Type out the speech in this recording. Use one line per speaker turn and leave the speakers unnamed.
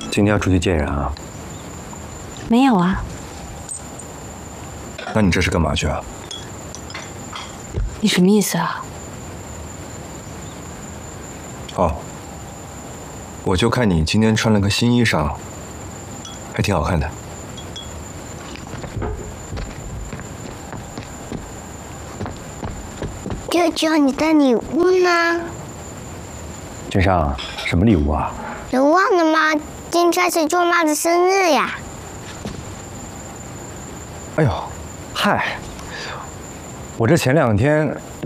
今天要出去见人啊？
没有啊。
那你这是干嘛去啊？
你什么意思啊？
哦，我就看你今天穿了个新衣裳，还挺好看的。
舅舅，你的礼物呢？
君上，什么礼物啊？
你忘了吗？今天是舅妈的生日呀！
哎呦，嗨，我这前2天